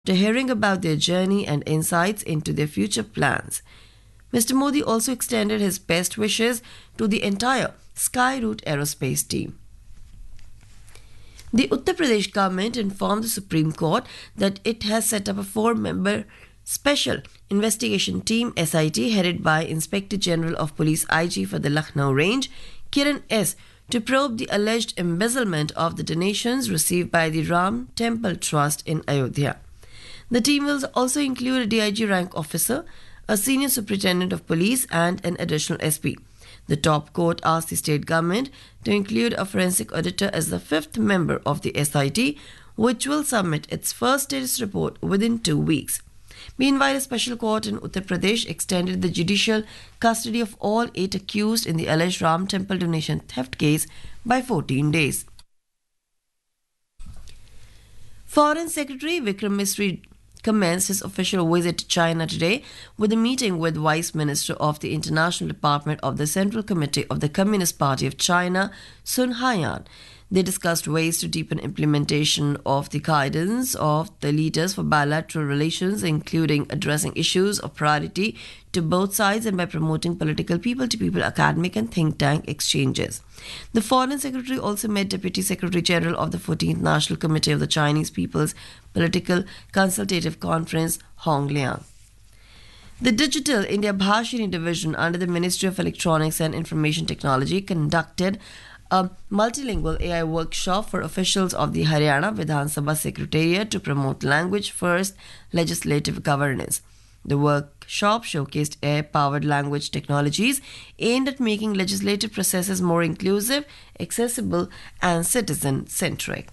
after hearing about their journey and insights into their future plans. Mr. Modi also extended his best wishes to the entire Skyroot Aerospace team. The Uttar Pradesh government informed the Supreme Court that it has set up a 4-member Special Investigation Team SIT headed by Inspector General of Police IG for the Lucknow Range, Kiran S., to probe the alleged embezzlement of the donations received by the Ram Temple Trust in Ayodhya. The team will also include a DIG rank officer, a senior superintendent of police, and an additional SP. The top court asked the state government to include a forensic auditor as the 5th member of the SIT, which will submit its first status report within 2 weeks. Meanwhile, a special court in Uttar Pradesh extended the judicial custody of all 8 accused in the alleged Ram Temple donation theft case by 14 days. Foreign Secretary Vikram Misri commenced his official visit to China today with a meeting with Vice Minister of the International Department of the Central Committee of the Communist Party of China, Sun Haiyan. They discussed ways to deepen implementation of the guidance of the leaders for bilateral relations, including addressing issues of priority to both sides and by promoting political people-to-people academic and think tank exchanges. The Foreign Secretary also met Deputy Secretary General of the 14th National Committee of the Chinese People's Political Consultative Conference, Hong Liang. The Digital India Bhashini Division under the Ministry of Electronics and Information Technology conducted a multilingual AI workshop for officials of the Haryana Vidhan Sabha Secretariat to promote language-first legislative governance. The workshop showcased AI-powered language technologies aimed at making legislative processes more inclusive, accessible, and citizen-centric.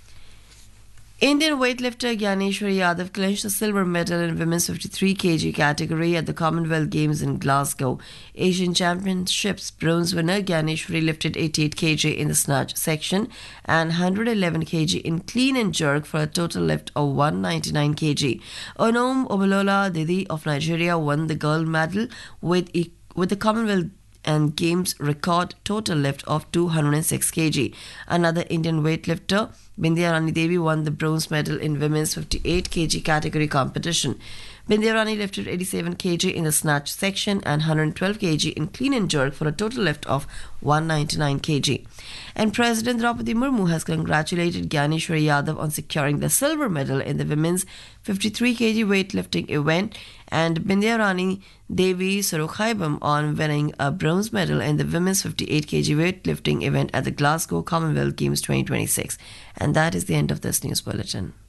Indian weightlifter Gyaneshwari Yadav clinched a silver medal in women's 53 kg category at the Commonwealth Games in Glasgow. Asian Championships bronze winner Gyaneshwari lifted 88 kg in the snatch section and 111 kg in clean and jerk for a total lift of 199 kg. Onom Omolola Didi of Nigeria won the gold medal with the Commonwealth and Games record total lift of 206 kg. Another Indian weightlifter, Bindya Rani Devi, won the bronze medal in women's 58 kg category competition. Bindya Rani lifted 87 kg in the snatch section and 112 kg in clean and jerk for a total lift of 199 kg. And President Draupadi Murmu has congratulated Gyaneshwari Yadav on securing the silver medal in the women's 53 kg weightlifting event and Bindya Rani Devi Sorokhaibam on winning a bronze medal in the women's 58 kg weightlifting event at the Glasgow Commonwealth Games 2026. And that is the end of this news bulletin.